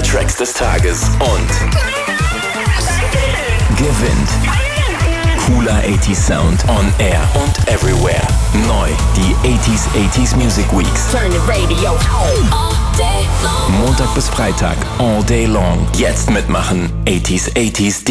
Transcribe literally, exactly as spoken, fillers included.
der Tracks des Tages und gewinnt cooler achtziger Sound on Air und Everywhere. Neu, die achtziger achtziger Music Weeks. Turn the radio on. All day long. Montag bis Freitag, all day long. Jetzt mitmachen, achtziger achtziger